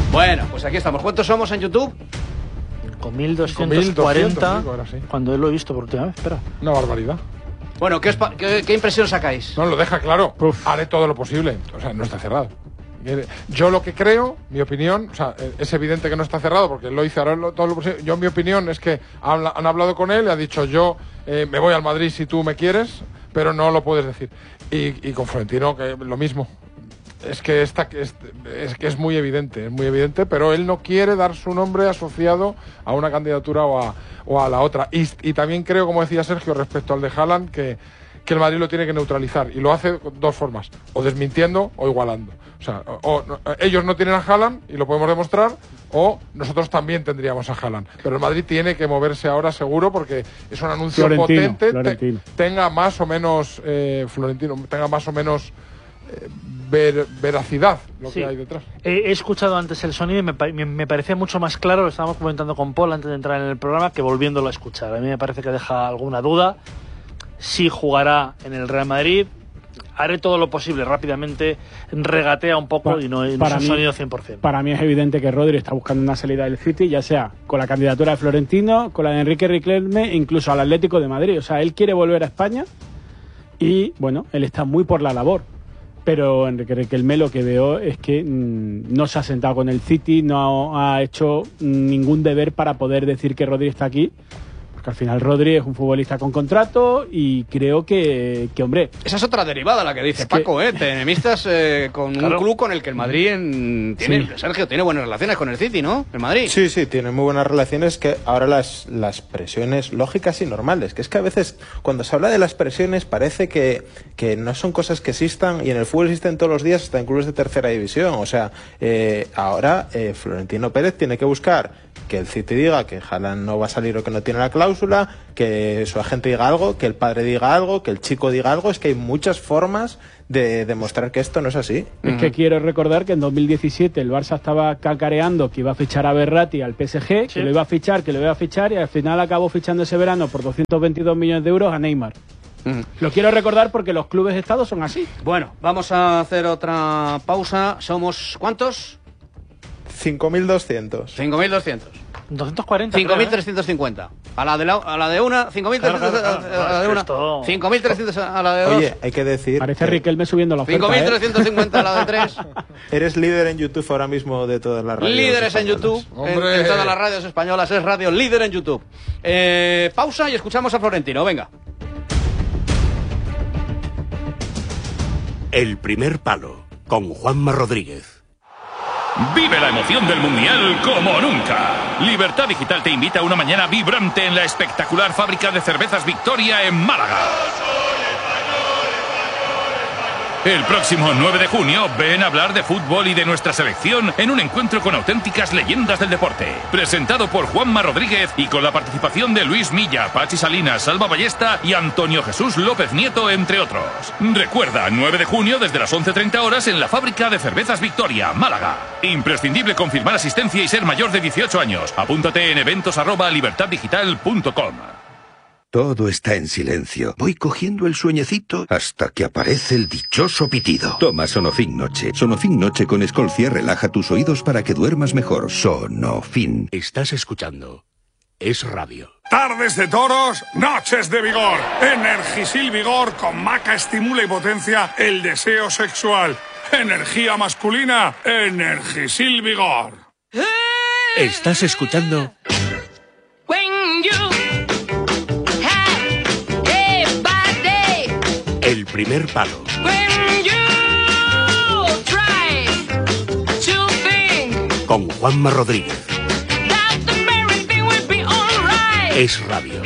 Bueno, pues aquí estamos. ¿Cuántos somos en YouTube? Con 1240, sí. cuando lo he visto por última vez. Espera. Una barbaridad. Bueno, ¿qué impresión sacáis? No, lo deja claro. Haré todo lo posible. O sea, no está cerrado. Yo lo que creo, mi opinión, o sea, es evidente que no está cerrado porque lo hice, haré todo lo posible. Yo, mi opinión es que han hablado con él y ha dicho yo me voy al Madrid si tú me quieres, pero no lo puedes decir. Y con Florentino que lo mismo. Es que es muy evidente, pero él no quiere dar su nombre asociado a una candidatura o a la otra. Y también creo, como decía Sergio, respecto al de Haaland, que el Madrid lo tiene que neutralizar. Y lo hace de dos formas, o desmintiendo o igualando. O sea, ellos no tienen a Haaland y lo podemos demostrar, o nosotros también tendríamos a Haaland. Pero el Madrid tiene que moverse ahora seguro porque es un anuncio potente, tenga más o menos Florentino, tenga más o menos veracidad lo que hay detrás. He escuchado antes el sonido y me parecía mucho más claro, lo estábamos comentando con Paul antes de entrar en el programa, que volviéndolo a escuchar. A mí me parece que deja alguna duda. Sí jugará en el Real Madrid. Haré todo lo posible rápidamente, regatea un poco y no es un sonido 100%. Para mí es evidente que Rodri está buscando una salida del City, ya sea con la candidatura de Florentino, con la de Enrique Riquelme, incluso al Atlético de Madrid. O sea, él quiere volver a España y, bueno, él está muy por la labor. Pero Enrique Riquelme lo que veo es que no se ha sentado con el City, no ha hecho ningún deber para poder decir que Rodri está aquí. Porque al final Rodri es un futbolista con contrato y creo que hombre... Esa es otra derivada la que dice Paco, Te enemistas con un club con el que el Madrid Sergio, tiene buenas relaciones con el City, ¿no? El Madrid. Sí, tiene muy buenas relaciones, que ahora las presiones lógicas y normales, que es que a veces cuando se habla de las presiones parece que no son cosas que existan, y en el fútbol existen todos los días hasta en clubes de tercera división. O sea, ahora Florentino Pérez tiene que buscar que el City diga que Haaland no va a salir o que no tiene la cláusula, que su agente diga algo, que el padre diga algo, que el chico diga algo. Es que hay muchas formas de demostrar que esto no es así. Es que quiero recordar que en 2017 el Barça estaba cacareando que iba a fichar a Verratti al PSG, que lo iba a fichar, y al final acabó fichando ese verano por 222 millones de euros a Neymar. Lo quiero recordar porque los clubes de Estado son así. Bueno, vamos a hacer otra pausa. ¿Somos cuántos? 5.200. 5.200. 240. 5.350. A la de una, 5.300 a la de una. 5.300 a la de dos. Oye, hay que decir... Parece Riquelme subiendo la oferta, 5.350 a la de tres. Eres líder en YouTube ahora mismo de todas las radios. Líderes en YouTube, en todas las radios españolas. Es radio líder en YouTube. Pausa y escuchamos a Florentino, venga. El primer palo, con Juanma Rodríguez. Vive la emoción del Mundial como nunca. Libertad Digital te invita a una mañana vibrante en la espectacular fábrica de cervezas Victoria en Málaga. El próximo 9 de junio ven a hablar de fútbol y de nuestra selección en un encuentro con auténticas leyendas del deporte. Presentado por Juanma Rodríguez y con la participación de Luis Milla, Pachi Salinas, Salva Ballesta y Antonio Jesús López Nieto, entre otros. Recuerda, 9 de junio desde las 11:30 horas en la fábrica de cervezas Victoria, Málaga. Imprescindible confirmar asistencia y ser mayor de 18 años. Apúntate en eventos@libertaddigital.com. Todo está en silencio. Voy cogiendo el sueñecito hasta que aparece el dichoso pitido. Toma Sonofin Noche. Sonofin Noche con Escolcia relaja tus oídos para que duermas mejor. Sonofin. Estás escuchando Es Radio. Tardes de toros, noches de vigor. Energisil Vigor con maca estimula y potencia el deseo sexual. Energía masculina, Energisil Vigor. Estás escuchando El primer palo. Con Juanma Rodríguez. Es Radio.